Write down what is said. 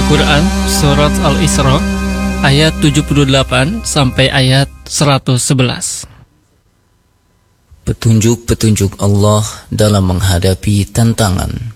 Al-Quran Surat Al-Isra ayat 78 sampai ayat 111. Petunjuk-petunjuk Allah dalam menghadapi tantangan.